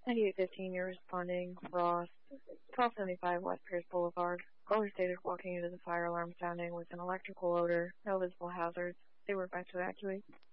9815, you're responding. Ross, 1275 West Pierce Boulevard. Caller stated walking into the fire alarm sounding with an electrical odor. No visible hazards. They were about to evacuate.